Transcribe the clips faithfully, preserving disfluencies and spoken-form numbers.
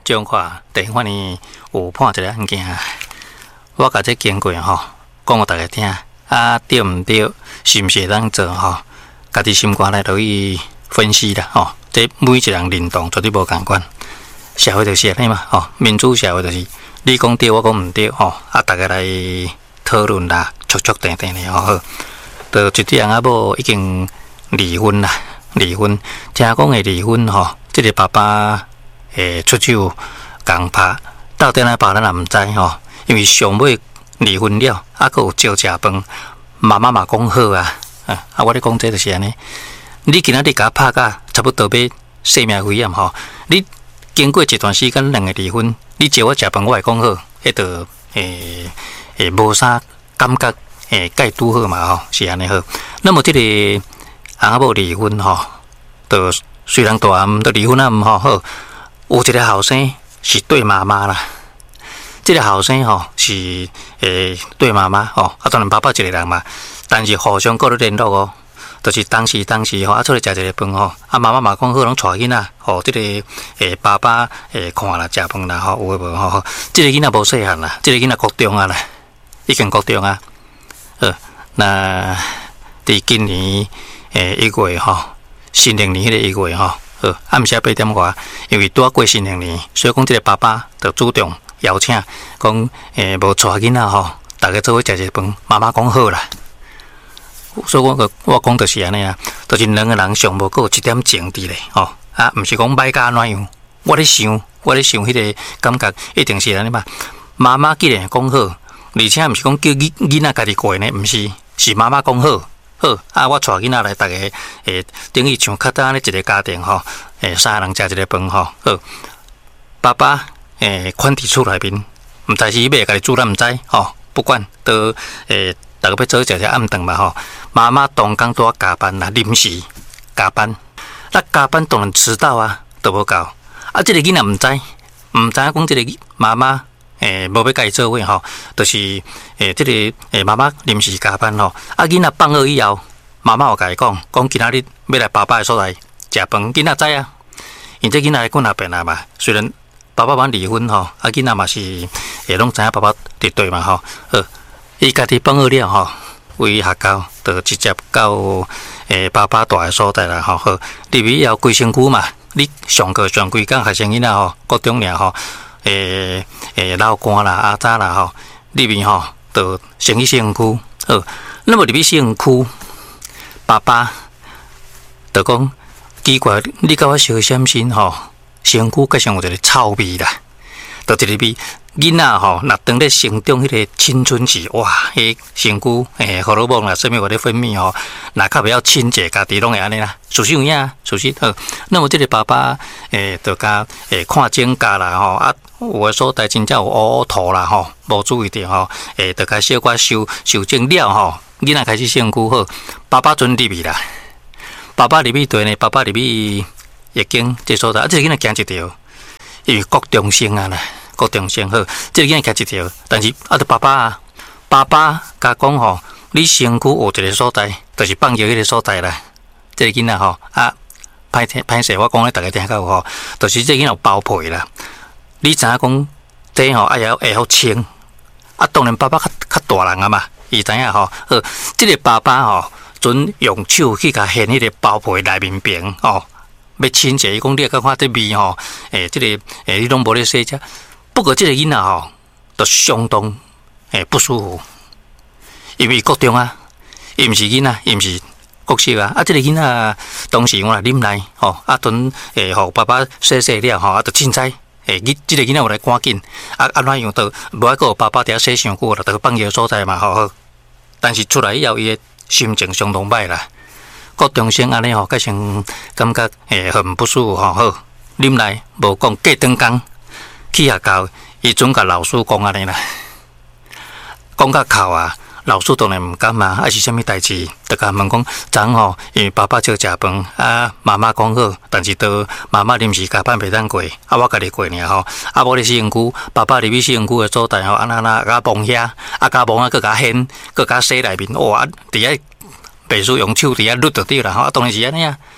种看第一款呢有判一个案件，我甲这经过吼，讲互大家听，啊对毋对，是毋是会当做吼？家己心肝来落去分析啦吼。这每一个人认同绝对无共款，社会就是安尼嘛吼，民主社会就是你讲对，我讲毋对吼，啊大家来讨论啦，戳戳定定的吼好。就一对人仔某已经离婚啦，离婚，听讲会离婚吼，即、这个爸爸诶出手共拍，到底哪拍咱也毋知吼，因为上尾离婚了，啊，佮有招食饭，妈妈嘛讲好啊，啊，啊，我咧讲这就是安尼。你今仔日甲我拍甲差不多要性命危险吼，你经过一段时间两个离婚，你招我食饭，我会讲好，迄个诶诶无啥感觉。诶，该拄好嘛吼，是安尼好。那么这个翁仔某离婚吼，就虽然大暗都离婚啊，毋好好。有一个后生是对妈妈啦，这个后生吼是诶对妈妈吼，啊当然爸爸一个人嘛，但是互相搁咧联络哦。就是当时当时吼，啊出来食一个饭吼，啊妈妈嘛讲好，拢带囡仔吼，这个诶爸爸诶看啦食饭啦吼，有诶无吼？这个囡仔无细汉啦，这个囡仔国中啊啦，已经国中啊。呃，那伫今年诶一月吼，新历年迄个一月吼，呃，暗时八點外，因為拄啊過新历年，所以講即個爸爸就主動邀請，講誒無帶囡仔吼，大家做伙食一飯，媽媽講好啦。所以我個我講就是安尼啊，就是兩個人上無過有一點情佇咧吼，啊，毋是講歹甲哪樣，我咧想，我咧想迄個感覺一定是安尼嘛。媽媽既然講好。而且毋是講叫囡囡仔家己過呢，毋是，是媽媽講好，好啊！我帶囡仔來，大家誒等於像較早安尼一個家庭吼，誒三個人食一個飯吼，好。爸爸誒款佇厝內面，毋知是伊要家己煮咱毋知吼，不管都誒大家要做食食暗頓嘛吼。媽媽當工拄加班啦，臨時加班，那加班當然遲到啊，都無夠。啊，即個囡仔毋知，毋知影講即個媽媽。誒，無要甲伊做伙吼，就是誒，即個誒媽媽臨時加班吼，啊囡仔放學以後，媽媽有甲伊講，講今仔日要來爸爸誒所在食飯，囡仔知啊，因這囡仔滾那邊啊嘛，雖然爸爸媽離婚吼，啊囡仔嘛是誒攏知影爸爸佇對嘛吼，呃，伊家己放學了吼，為學校就直接到誒爸爸住誒所在啦吼，好，入去以後規身軀嘛，你上課上規工學生囡仔吼，國中爾吼。誒誒，老乾啦、阿早啦吼，入面吼就先去身軀，好，那麼入去身軀，爸爸就講奇怪，你甲我小心心吼，身軀加上有一個臭味啦，就一個味。囡仔吼，若當咧成長迄個青春期，哇，迄身軀誒荷爾蒙啦，什麼話咧分泌吼，若較袂曉清潔，家己攏會安尼啦。屬實有影，屬實好。那麼這個爸爸誒，就甲誒看指甲啦吼，啊，有誒所在真正有烏烏塗啦吼，無注意到吼，誒，就甲小可修修正了吼，囡仔開始身軀好，爸爸準入去啦。爸爸入去對呢，爸爸入去已經這所在，啊，這個囡仔行一條，因為國中生啊啦。國中生好，即、這個囡仔行一條，但是啊，著爸爸啊，爸爸甲講吼，你身軀有一個所在，就是放藥迄個所在啦。即、這個囡仔吼啊，歹聽歹勢，我講咧，大家聽到吼，就是即個囡仔有包皮啦。你知影講，這吼愛曉會曉清，啊，當然爸爸較較大人啊嘛，伊知影吼，好，即、這個爸爸吼，準用手去甲掀迄個包皮內面邊哦，要清潔，伊講你甲看這味吼，誒，即、這個誒，你攏無咧洗只。不過，這個囡仔吼，就相當誒不舒服，因為國中啊，伊毋是囡仔，伊毋是國小啊，啊，這個囡仔當時我來啉奶，吼，啊，陣誒，互爸爸洗洗了，吼，啊，就凊彩，誒，伊這個囡仔有來趕緊，啊，安怎樣都無愛個爸爸伫遐洗傷久啦，就放藥所在嘛，吼好。但是出來以後，伊個心情相當歹啦，國中生安尼吼，加上感覺誒很不舒服，吼好，啉奶無講過長工。去學校，伊總甲老師講安尼啦，講甲哭啊，老師當然毋甘嘛，啊是啥物代志，就甲問講，昨吼，因為爸爸少食飯，啊媽媽講好，但是都媽媽臨時加班袂當過，啊我家己過爾吼，啊無咧身軀，爸爸入去身軀誒所在吼，啊那那甲摸遐，啊甲摸啊，佮甲掀，佮甲洗內面，哇，佇遐袂輸用手佇遐擼就對啦，吼，當然是安尼啊。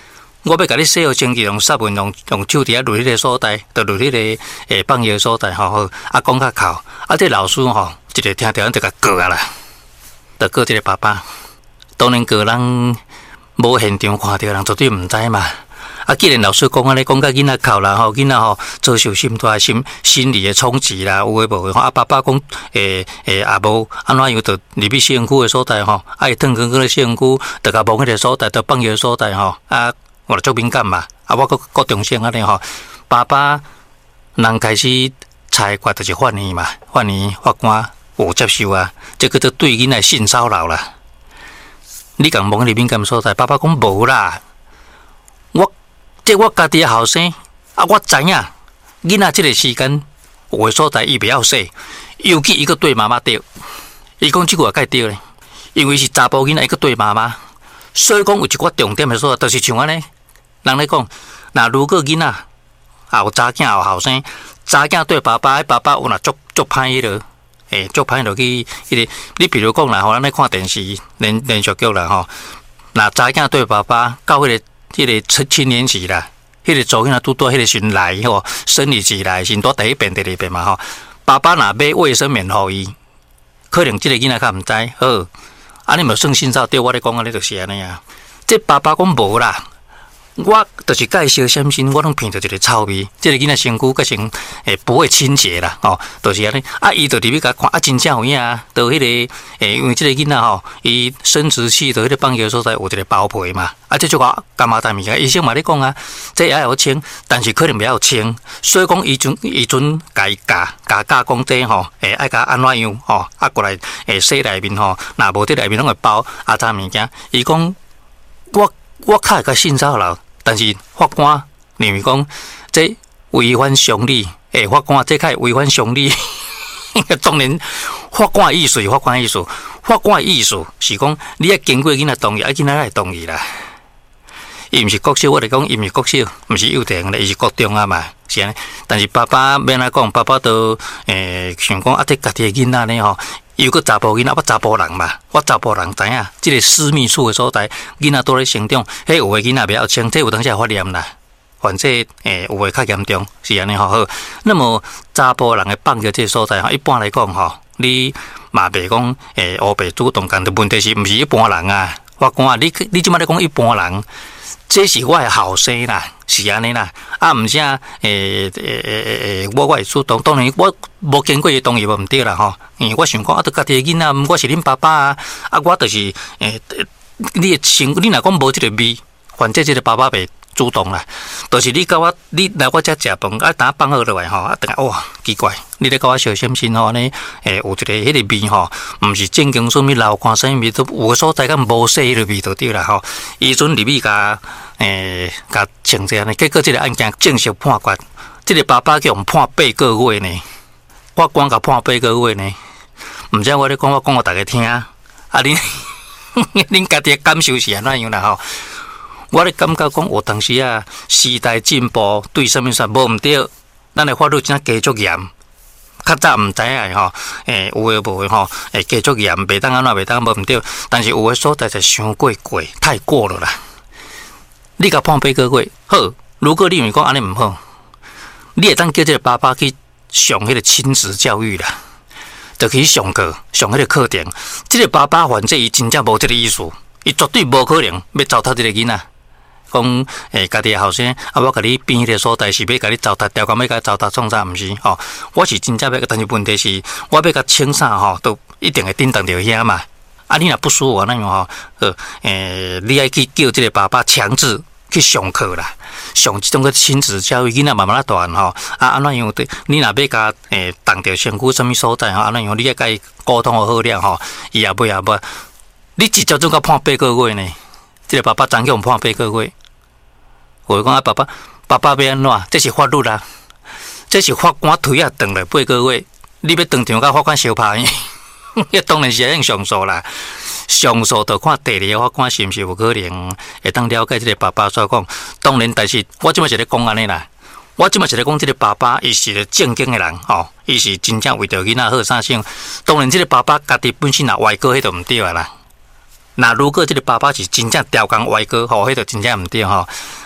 我要甲你洗好清气，用湿文用用手伫遐落迄个所在，就落迄个诶放药所在吼好，啊讲较哭，啊这老师吼一个听着就甲告啊啦，就告这个爸爸。当然个人无现场看到人绝对毋知嘛。啊，既然老师讲安尼，讲甲囡仔哭啦吼，囡仔吼遭受心大心心理的冲击啦，有诶无诶吼。啊，爸爸讲诶诶也无安怎样，就入去市营区诶所在吼，啊，伊转转去咧市营区，就甲望迄个所在，就放药所在吼，啊，我就足敏感嘛。啊，我搁搁重申安尼吼，爸爸人开始裁决就是法院嘛，法院法官有接受啊，这个就对囡仔性骚扰啦。你共问你敏感所在，爸爸讲无啦。我这我家己的后生啊，我知影囡仔这个时间有的所在伊袂晓说，尤其伊个对妈妈对，伊讲即句话该对咧，因为是查甫囡仔伊个对妈妈，所以讲有一寡重点的所在，就是像安尼，人咧讲，那如果囡仔也有查囝有后生，查囝对爸爸，爸爸有若足足歹迄落。诶，足歹落去，迄个你比如讲啦，吼，咱咧看电视连连续剧啦，吼，那查囝对爸爸到迄个迄个青青年期啦，迄个做囡仔拄拄迄个时来吼，生理期来时拄第一遍第二遍嘛吼，爸爸若买卫生棉互伊，可能即个囡仔较毋知，好，安尼嘛算性骚扰，对我咧讲安尼就是安尼啊，这爸爸讲无啦。我就是介绍什么我拢闻到一个臭味，这个囡仔身躯个成诶不会清洁啦，吼、哦，就是安尼。啊，伊就入去甲看，啊，真正有影啊，就迄、那个诶，因为这个囡仔吼，伊生殖器就迄个放药所在有一个包皮嘛，啊，这就个干嘛大物件？医生嘛咧讲啊，这也要清，但是可能袂晓清，所以讲伊阵伊阵甲伊教教教讲这吼，诶，爱甲安怎样吼，啊过来诶洗内面吼，若无伫内面拢会包啊杂物件。伊讲我。我较会甲性骚扰，但是法官认为讲这违反常理，诶，法官这较会违反常理。当然，法官的意思，法官的意思，法官的意思是讲，你要经过囡仔同意，啊，囡仔来同意啦。伊毋是国小，我来讲，伊毋是国小，毋是幼稚园咧，伊是国中啊嘛，是安尼。但是爸爸免来讲，爸爸都诶想讲啊，这家己的囡仔咧吼。有个查甫囡仔，我查甫人嘛，我查甫人知影，即个私密处的所在，囡仔倒咧成长，迄有诶囡仔袂晓清，这有当时发炎啦，反正诶有诶较严重，是安尼吼好。那么查甫人诶放着这个所在吼，一般来讲吼，你嘛袂讲诶乌白主动干的问题是毋是一般人啊？我讲啊，你你即摆咧讲一般人。这是我的后生啦，是安尼啦，啊，毋是啊，诶诶诶诶，我我会主动，当然我无经过伊同意无毋对啦吼，因为我想讲啊，都家己的囡仔，我是恁爸爸啊，啊，我就是诶，你身你若讲无即个味，反正即个爸爸袂主动啦，就是你甲我，你来我遮食饭，啊，等下放好落来吼，啊，等下哇，奇怪，你咧甲我小心心吼安尼，诶，有一个迄个味吼，毋是正经什物流汗什物味，都有个所在敢无说迄个味就对啦吼，伊阵入去甲。诶，甲请这样呢，结果这个案件正式判决，这个爸爸叫我判八个月呢，法官甲判八个月呢，毋知我咧讲，我讲互大家听，啊，恁恁家己感受是安怎样啦吼？我咧感觉讲，我当时啊，时代进步，对什么说无毋对，咱的法律真加足严，较早毋知影吼，诶，有诶无诶吼，诶，加足严，袂当安怎，袂当无毋对，但是有诶所在就伤过过，太过了啦。你甲判八个月，好。如果你认为讲安尼毋好，你会当叫这个爸爸去上迄个亲子教育啦，就去上课，上迄个课程。这个爸爸反正伊真正无这个意思，伊绝对无可能要糟蹋这个囡仔。讲诶，家己的后生啊，我甲你变迄个所在是要甲你糟蹋，调讲要甲你糟蹋创啥？毋是吼，我是真正要，但是问题是，我要甲清啥吼，都一定会叮当着遐嘛。啊，你若不舒服那样吼，呃，诶，你爱去叫这个爸爸强制。去上课啦，上这种个亲子教育，囡仔慢慢啊大吼，啊安怎样对？你若要甲诶动着身躯什么所在吼，安怎样？你要甲伊沟通好了吼，伊也不也不，你直接总甲判八个月呢？这个爸爸怎叫判八个月？我讲啊，爸爸，爸爸要安怎？这是法律啦，这是法官推啊断了八个月，你要当场甲法官相拍伊，迄当然是用上诉啦。上诉就看第二个法官是毋是有可能会当了解这个爸爸所讲。当然，但是我即摆是咧讲安尼啦，我即摆是咧讲这个爸爸，伊是个正经的人吼，伊是真正为着囡仔好啥性。当然，这个爸爸家己本身也歪哥，迄就毋对啊啦。那如果这个爸爸是真正调工歪哥吼，迄就真正毋对吼。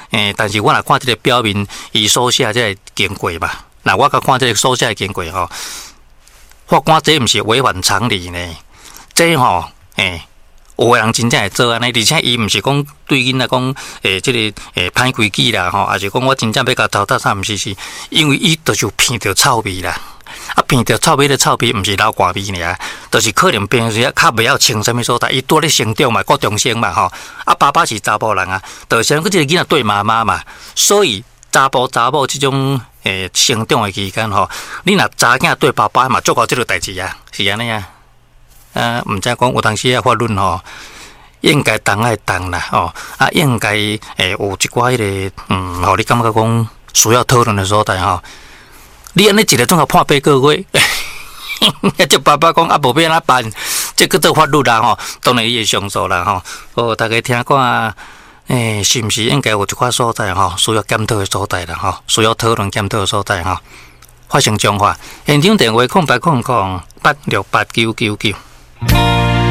诶，但是我若看这个表面，伊所写这个经过嘛，那我甲看这个所写的经过吼，法官这毋是违反常理呢？这吼，诶。有个人真正会做安尼，而且伊毋是讲对囡仔讲，诶，即、这个诶歹规矩啦，吼，还是讲我真正要甲偷搭啥毋是是，因为伊就是闻着臭味啦，啊，闻着臭味的臭味，毋是流汗味尔，就是可能平时较袂晓穿啥物所在，伊拄咧成长嘛，国中生嘛，吼，啊，爸爸是查甫人啊，就像个即个囡仔对妈妈嘛，所以查甫查某即种诶成长的期间吼，你若查囝对爸爸嘛，做过即个代志啊，是安尼啊。啊，毋知讲有当时啊法律吼，应该当爱当啦，吼啊，应该诶有一寡迄个，嗯，吼你感觉讲需要讨论的所在吼。你安尼一个总要判八个月，啊，这爸爸讲啊，无要安怎办？这个做法律啦吼，当然伊会上诉啦吼。哦，大家听看，诶，是毋是应该有一寡所在吼，需要检讨的所在啦吼，需要讨论检讨的所在吼。发生彰化，现场电话空八空空八六八九九九。